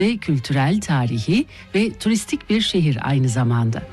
ve kültürel, tarihi ve turistik bir şehir aynı zamanda.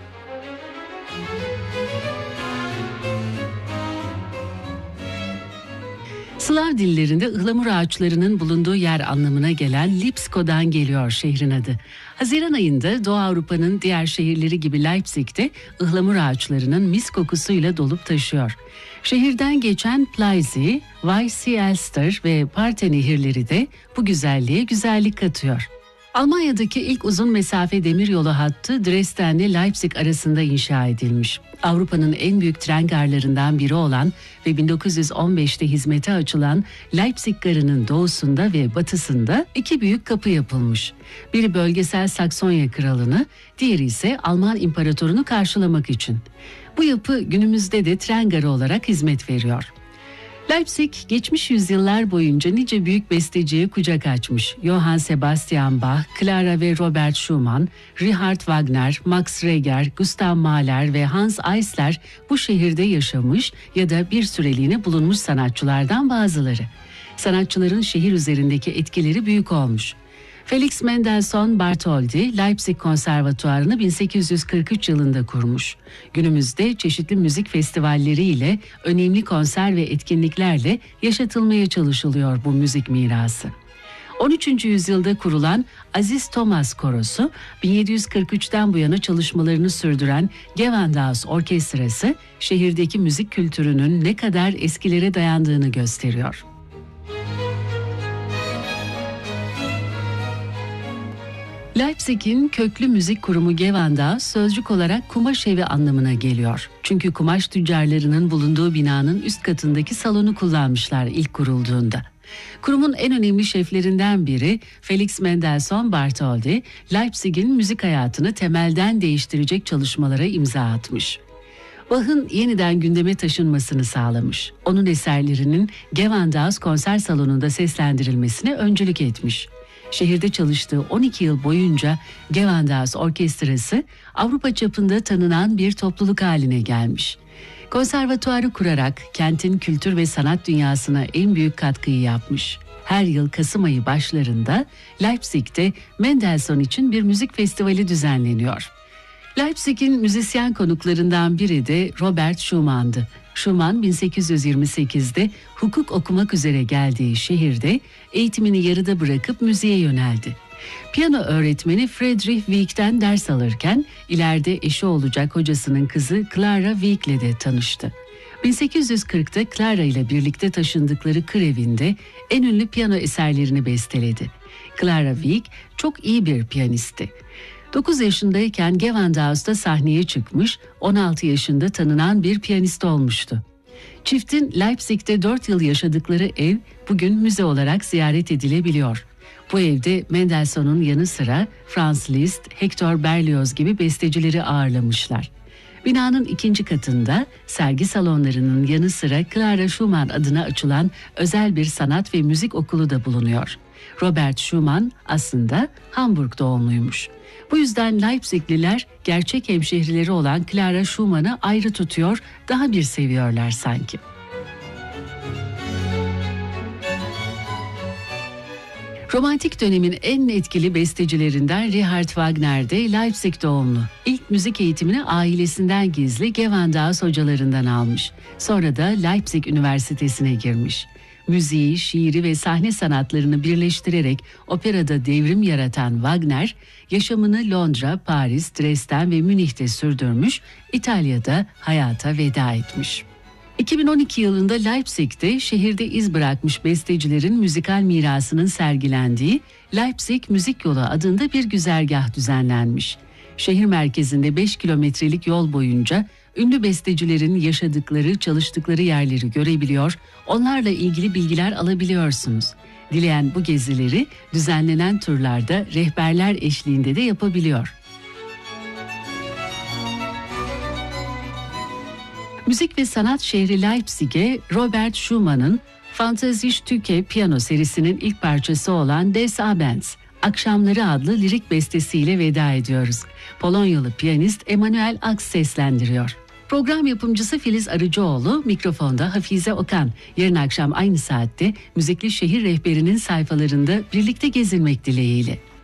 Slav dillerinde ıhlamur ağaçlarının bulunduğu yer anlamına gelen Lipsko'dan geliyor şehrin adı. Haziran ayında Doğu Avrupa'nın diğer şehirleri gibi Leipzig'te ıhlamur ağaçlarının mis kokusuyla dolup taşıyor. Şehirden geçen Pleisi, Weisse-Elster ve Parthe nehirleri de bu güzelliğe güzellik katıyor. Almanya'daki ilk uzun mesafe demiryolu hattı Dresden'le Leipzig arasında inşa edilmiş. Avrupa'nın en büyük tren garlarından biri olan ve 1915'te hizmete açılan Leipzig Garı'nın doğusunda ve batısında iki büyük kapı yapılmış. Biri bölgesel Saksonya kralını, diğeri ise Alman imparatorunu karşılamak için. Bu yapı günümüzde de tren garı olarak hizmet veriyor. Leipzig, geçmiş yüzyıllar boyunca nice büyük besteciye kucak açmış. Johann Sebastian Bach, Clara ve Robert Schumann, Richard Wagner, Max Reger, Gustav Mahler ve Hans Eisler bu şehirde yaşamış ya da bir süreliğine bulunmuş sanatçılardan bazıları. Sanatçıların şehir üzerindeki etkileri büyük olmuş. Felix Mendelssohn Bartholdy, Leipzig Konservatuvarı'nı 1843 yılında kurmuş. Günümüzde çeşitli müzik festivalleri ile önemli konser ve etkinliklerle yaşatılmaya çalışılıyor bu müzik mirası. 13. yüzyılda kurulan Aziz Thomas Korosu, 1743'ten bu yana çalışmalarını sürdüren Gewandhaus Orkestrası, şehirdeki müzik kültürünün ne kadar eskilere dayandığını gösteriyor. Leipzig'in köklü müzik kurumu Gewandhaus sözcük olarak kumaş evi anlamına geliyor. Çünkü kumaş tüccarlarının bulunduğu binanın üst katındaki salonu kullanmışlar ilk kurulduğunda. Kurumun en önemli şeflerinden biri Felix Mendelssohn Bartholdy, Leipzig'in müzik hayatını temelden değiştirecek çalışmalara imza atmış. Bach'ın yeniden gündeme taşınmasını sağlamış. Onun eserlerinin Gewandhaus konser salonunda seslendirilmesine öncülük etmiş. Şehirde çalıştığı 12 yıl boyunca Gewandhaus Orkestrası Avrupa çapında tanınan bir topluluk haline gelmiş. Konservatuarı kurarak kentin kültür ve sanat dünyasına en büyük katkıyı yapmış. Her yıl Kasım ayı başlarında Leipzig'te Mendelssohn için bir müzik festivali düzenleniyor. Leipzig'in müzisyen konuklarından biri de Robert Schumann'dı. Schumann 1828'de hukuk okumak üzere geldiği şehirde eğitimini yarıda bırakıp müziğe yöneldi. Piyano öğretmeni Friedrich Wieck'ten ders alırken ileride eşi olacak hocasının kızı Clara Wieck ile de tanıştı. 1840'ta Clara ile birlikte taşındıkları kır evinde en ünlü piyano eserlerini besteledi. Clara Wieck çok iyi bir piyanisti. 9 yaşındayken Gewandhaus'ta sahneye çıkmış, 16 yaşında tanınan bir piyanist olmuştu. Çiftin Leipzig'te 4 yıl yaşadıkları ev bugün müze olarak ziyaret edilebiliyor. Bu evde Mendelssohn'un yanı sıra Franz Liszt, Hector Berlioz gibi bestecileri ağırlamışlar. Binanın ikinci katında sergi salonlarının yanı sıra Clara Schumann adına açılan özel bir sanat ve müzik okulu da bulunuyor. Robert Schumann aslında Hamburg doğumluymuş. Bu yüzden Leipzigliler gerçek hemşehrileri olan Clara Schumann'ı ayrı tutuyor, daha bir seviyorlar sanki. Romantik dönemin en etkili bestecilerinden Richard Wagner de Leipzig doğumlu. İlk müzik eğitimini ailesinden gizli Gewandhaus hocalarından almış. Sonra da Leipzig Üniversitesi'ne girmiş. Müziği, şiiri ve sahne sanatlarını birleştirerek operada devrim yaratan Wagner, yaşamını Londra, Paris, Dresden ve Münih'te sürdürmüş, İtalya'da hayata veda etmiş. 2012 yılında Leipzig'te şehirde iz bırakmış bestecilerin müzikal mirasının sergilendiği Leipzig Müzik Yolu adında bir güzergah düzenlenmiş. Şehir merkezinde 5 kilometrelik yol boyunca ünlü bestecilerin yaşadıkları, çalıştıkları yerleri görebiliyor, onlarla ilgili bilgiler alabiliyorsunuz. Dileyen bu gezileri düzenlenen turlarda rehberler eşliğinde de yapabiliyor. Müzik ve sanat şehri Leipzig'e Robert Schumann'ın Fantasiestücke piyano serisinin ilk parçası olan Des Abends, Akşamları adlı lirik bestesiyle veda ediyoruz. Polonyalı piyanist Emanuel Aks seslendiriyor. Program yapımcısı Filiz Arıcıoğlu, mikrofonda Hafize Okan. Yarın akşam aynı saatte Müzikli Şehir Rehberi'nin sayfalarında birlikte gezinmek dileğiyle.